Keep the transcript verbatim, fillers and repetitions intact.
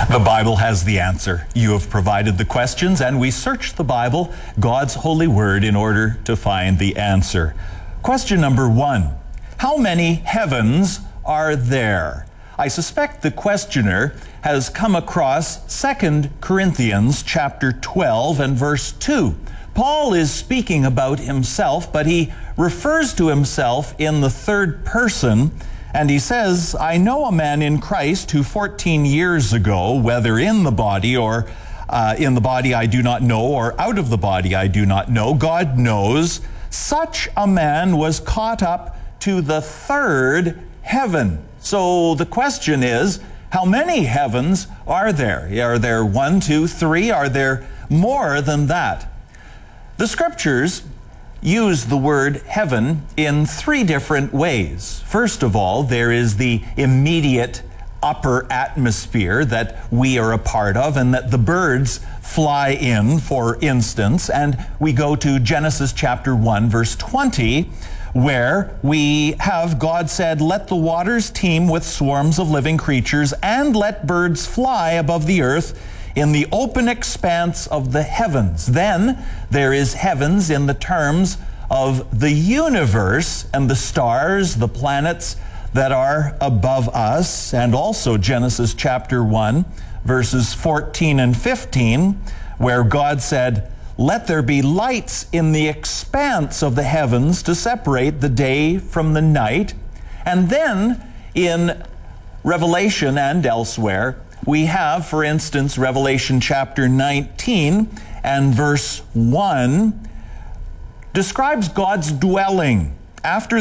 The Bible has the answer. You have provided the questions, and we search the Bible, God's holy word, in order to find the answer. Question number one: how many heavens are there? I suspect the questioner has come across Second Corinthians chapter twelve and verse two. Paul is speaking about himself, but he refers to himself in the third person, and he says, I know a man in Christ who fourteen years ago, whether in the body or uh, in the body I do not know, or out of the body I do not know, God knows, such a man was caught up to the third heaven. So the question is, how many heavens are there? Are there one, two, three? Are there more than that? The scriptures use the word heaven in three different ways. First of all, there is the immediate upper atmosphere that we are a part of and that the birds fly in, for instance. And we go to Genesis chapter one, verse twenty, where we have God said, let the waters teem with swarms of living creatures and let birds fly above the earth in the open expanse of the heavens. Then there is heavens in the terms of the universe and the stars, the planets that are above us, and also Genesis chapter one, verses fourteen and fifteen, where God said, let there be lights in the expanse of the heavens to separate the day from the night. And then in Revelation and elsewhere, we have, for instance, Revelation chapter nineteen and verse one describes God's dwelling. After